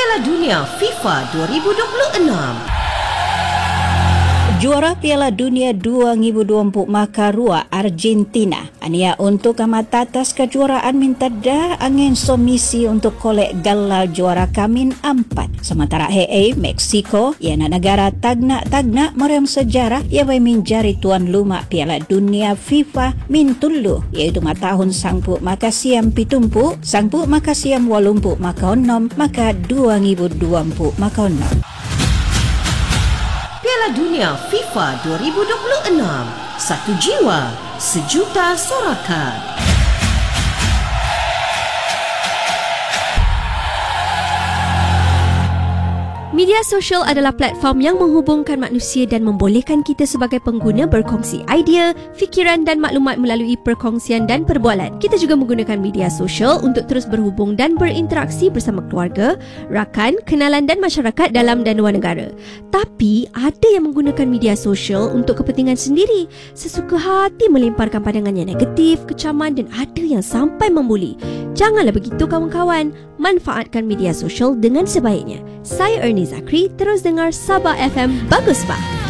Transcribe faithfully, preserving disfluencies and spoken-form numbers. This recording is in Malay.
Piala Dunia FIFA dua ribu dua puluh enam. Juara Piala Dunia dua ribu dua puluh Makarua Argentina ania untuk amat atas kejuaraan minta dah angin somisi untuk kolek gelar juara kamin empat. Sementara H A Meksiko iana negara tagnak-tagnak meriam sejarah ia boleh menjadi tuan rumah Piala Dunia FIFA min tulu iaitu ma tahun sangpu maka siam pitumpu sangpu maka siam walumpu maka onom maka dua ribu dua puluh maka onom. Piala Dunia FIFA dua ribu dua puluh enam. Satu jiwa, sejuta sorakan. Media sosial adalah platform yang menghubungkan manusia dan membolehkan kita sebagai pengguna berkongsi idea, fikiran dan maklumat melalui perkongsian dan perbualan. Kita juga menggunakan media sosial untuk terus berhubung dan berinteraksi bersama keluarga, rakan, kenalan dan masyarakat dalam dan luar negara. Tapi, ada yang menggunakan media sosial untuk kepentingan sendiri. Sesuka hati melemparkan pandangan yang negatif, kecaman dan ada yang sampai membuli. Janganlah begitu kawan-kawan. Manfaatkan media sosial dengan sebaiknya. Saya Ernie Zakri, terus dengar Sabah F M Bagus Bah.